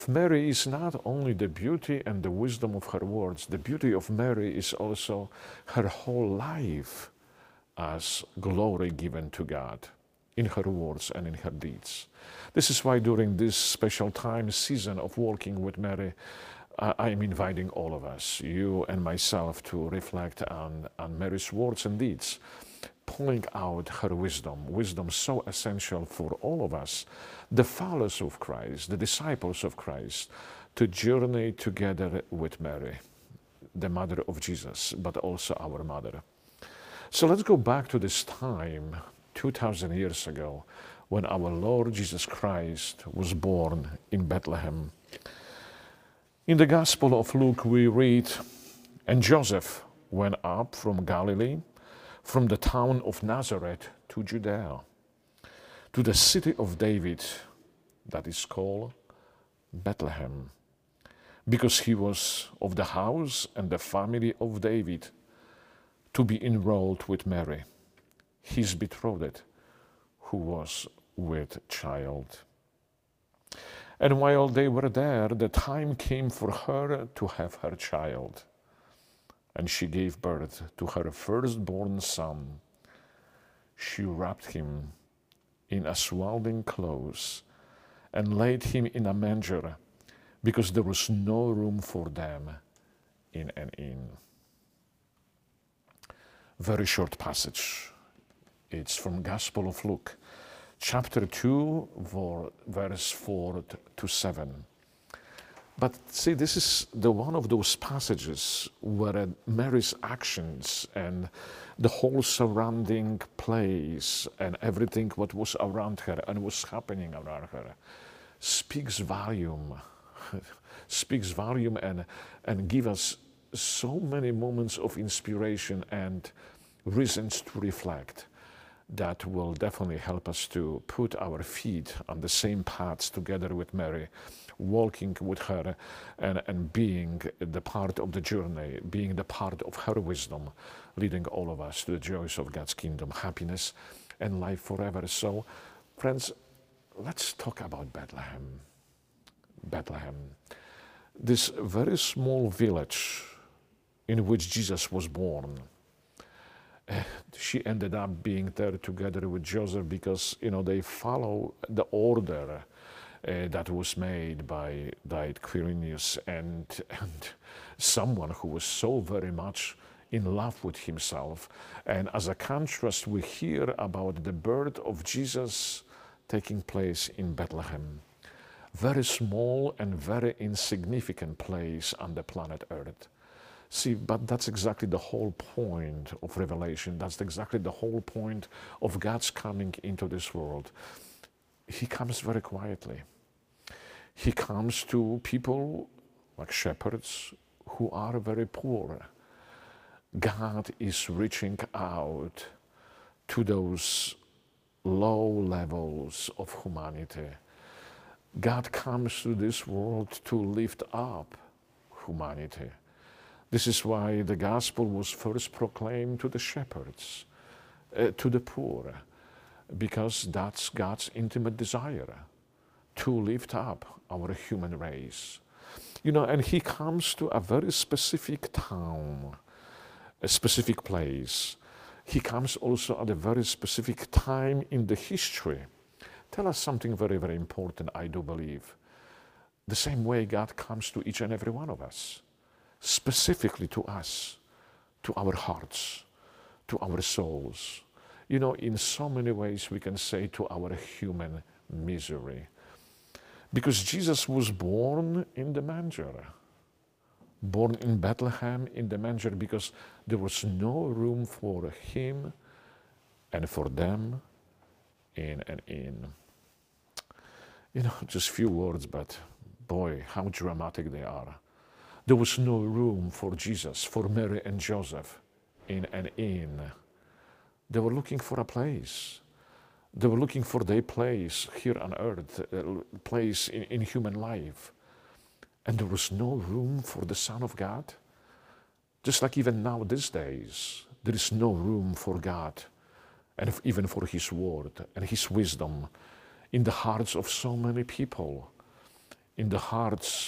Mary is not only the beauty and the wisdom of her words, the beauty of Mary is also her whole life as glory given to God in her words and in her deeds. This is why during this special time, season of walking with Mary, I am inviting all of us, you and myself, to reflect on Mary's words and deeds, pulling out her wisdom so essential for all of us, the followers of Christ, the disciples of Christ, to journey together with Mary, the mother of Jesus, but also our mother. So let's go back to this time, 2,000 years ago, when our Lord Jesus Christ was born in Bethlehem. In the Gospel of Luke, we read, "And Joseph went up from Galilee, from the town of Nazareth to Judea, to the city of David, that is called Bethlehem, because he was of the house and the family of David, to be enrolled with Mary, his betrothed, who was with child. And while they were there, the time came for her to have her child. And she gave birth to her firstborn son. She wrapped him in a swaddling clothes and laid him in a manger, because there was no room for them in an inn." Very short passage. It's from Gospel of Luke, chapter 2, verse 4 to 7. But see, this is the one of those passages where Mary's actions and the whole surrounding place and everything what was around her and was happening around her speaks volume, and give us so many moments of inspiration and reasons to reflect that will definitely help us to put our feet on the same paths together with Mary, walking with her and being the part of the journey, being the part of her wisdom, leading all of us to the joys of God's kingdom, happiness and life forever. So, friends, let's talk about Bethlehem. Bethlehem, this very small village in which Jesus was born. She ended up being there together with Joseph because, they follow the order that was made by Quirinius and someone who was so very much in love with himself. And as a contrast, we hear about the birth of Jesus taking place in Bethlehem. Very small and very insignificant place on the planet Earth. See, but that's exactly the whole point of Revelation. That's exactly the whole point of God's coming into this world. He comes very quietly. He comes to people like shepherds who are very poor. God is reaching out to those low levels of humanity. God comes to this world to lift up humanity. This is why the gospel was first proclaimed to the shepherds, to the poor, because that's God's intimate desire, to lift up our human race. And he comes to a very specific town, a specific place. He comes also at a very specific time in the history. Tell us something very, very important, I do believe. The same way God comes to each and every one of us. Specifically to us, to our hearts, to our souls. In so many ways we can say to our human misery. Because Jesus was born in the manger. Born in Bethlehem in the manger because there was no room for him and for them in an inn. Just few words, but boy, how dramatic they are. There was no room for Jesus, for Mary and Joseph in an inn. They were looking for a place. They were looking for their place here on earth, a place in human life. And there was no room for the Son of God. Just like even now, these days, there is no room for God and even for His Word and His wisdom in the hearts of so many people in the hearts